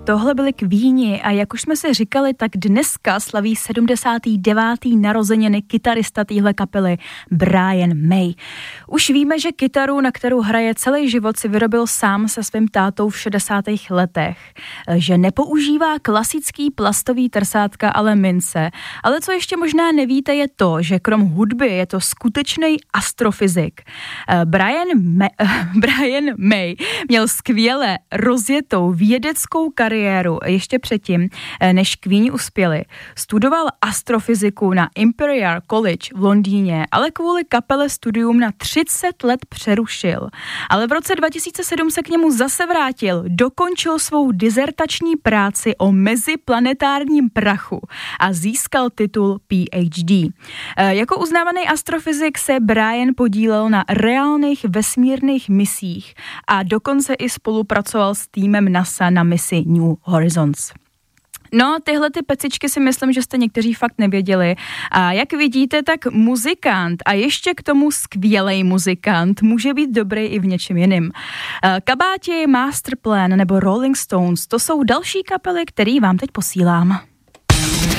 Tohle byly Queeni a jak už jsme si říkali, tak dneska slaví 79. narozeniny kytarista téhle kapely Brian May. Už víme, že kytaru, na kterou hraje celý život, si vyrobil sám se svým tátou v 60. letech. Že nepoužívá klasický plastový trsátka, ale mince. Ale co ještě možná nevíte, je to, že krom hudby je to skutečný astrofyzik. Brian May měl skvěle rozjetou vědeckou kariéru ještě předtím, než Queeni uspěli. Studoval astrofyziku na Imperial College v Londýně, ale kvůli kapele studium na 30 let přerušil. Ale v roce 2007 se k němu zase vrátil, dokončil svou dizertační práci o meziplanetárním prachu a získal titul PhD. Jako uznávaný astrofyzik se Brian podílel na reálných vesmírných misích a dokonce i spolupracoval s týmem NASA na misi New Horizons. No, tyhle ty pecičky si myslím, že jste někteří fakt nevěděli. A jak vidíte, tak muzikant a ještě k tomu skvělej muzikant může být dobrý i v něčem jiným. Kabáti, Masterplan nebo Rolling Stones, to jsou další kapely, který vám teď posílám.